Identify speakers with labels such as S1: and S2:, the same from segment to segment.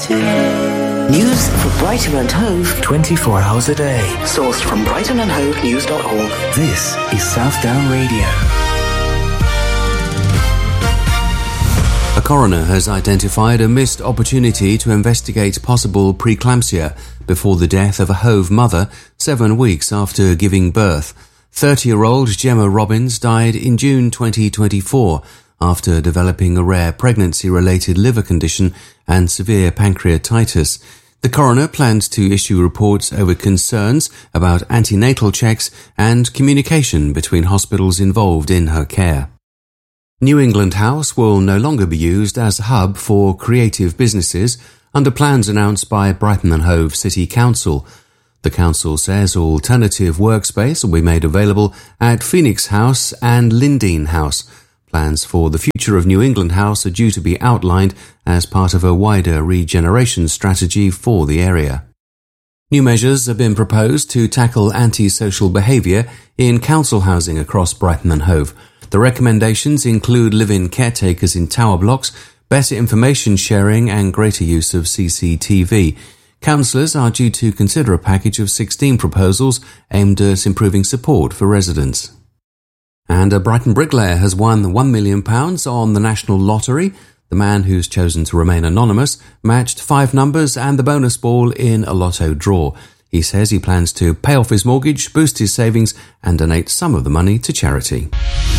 S1: News for Brighton and Hove
S2: 24 hours a day.
S1: Sourced from brightonandhovenews.org.
S2: This is Southdown Radio.
S3: A coroner has identified a missed opportunity to investigate possible preeclampsia before the death of a Hove mother 7 weeks after giving birth. 30-year-old Gemma Robbins died in June 2024 after developing a rare pregnancy-related liver condition and severe pancreatitis. The coroner plans to issue reports over concerns about antenatal checks and communication between hospitals involved in her care. New England House will no longer be used as a hub for creative businesses under plans announced by Brighton and Hove City Council. The council says alternative workspace will be made available at Phoenix House and Lindeen House. Plans for the future of New England House are due to be outlined as part of a wider regeneration strategy for the area. New measures have been proposed to tackle antisocial behaviour in council housing across Brighton and Hove. The recommendations include live-in caretakers in tower blocks, better information sharing and greater use of CCTV. Councillors are due to consider a package of 16 proposals aimed at improving support for residents. And a Brighton bricklayer has won £1 million on the National Lottery. The man, who's chosen to remain anonymous, matched 5 numbers and the bonus ball in a lotto draw. He says he plans to pay off his mortgage, boost his savings and donate some of the money to charity.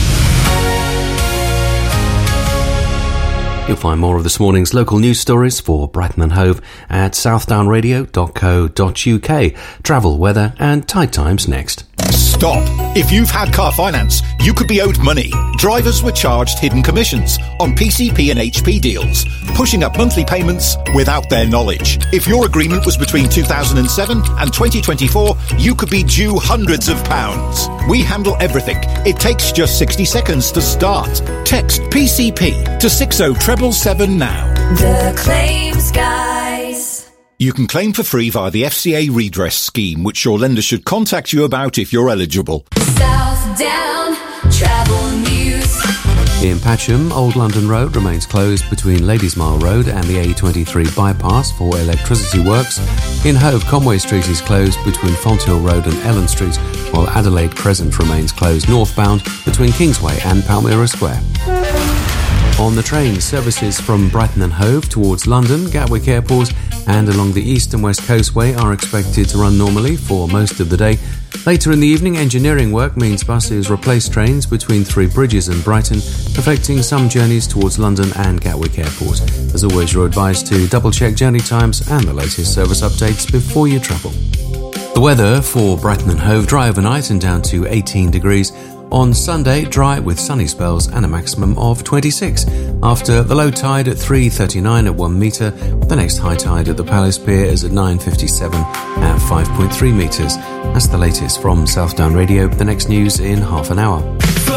S3: You'll find more of this morning's local news stories for Brighton and Hove at southdownradio.co.uk. Travel, weather and tide times next.
S4: Stop! If you've had car finance, you could be owed money. Drivers were charged hidden commissions on PCP and HP deals, pushing up monthly payments without their knowledge. If your agreement was between 2007 and 2024, you could be due hundreds of pounds. We handle everything. It takes just 60 seconds to start. Text PCP to 60777 now.
S5: The Claims Guys.
S4: You can claim for free via the FCA redress scheme, which your lender should contact you about if you're eligible.
S5: Southdown Travel News.
S3: In Patcham, Old London Road remains closed between Ladies Mile Road and the A23 bypass for electricity works. In Hove, Conway Street is closed between Fonthill Road and Ellen Street, while Adelaide Crescent remains closed northbound between Kingsway and Palmyra Square. On the train, services from Brighton and Hove towards London, Gatwick Airport and along the East and West Coastway are expected to run normally for most of the day. Later in the evening, engineering work means buses replace trains between Three Bridges and Brighton, affecting some journeys towards London and Gatwick Airport. As always, you're advised to double-check journey times and the latest service updates before you travel. The weather for Brighton and Hove: dry overnight and down to 18 degrees. On Sunday, dry with sunny spells and a maximum of 26. After the low tide at 3:39 at 1 metre, the next high tide at the Palace Pier is at 9:57 at 5.3 metres. That's the latest from Southdown Radio. The next news in half an hour.